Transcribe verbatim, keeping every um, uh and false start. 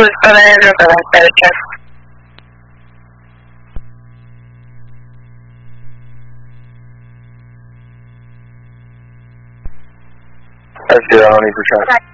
Pues para el para el chat. I see that on you for chat.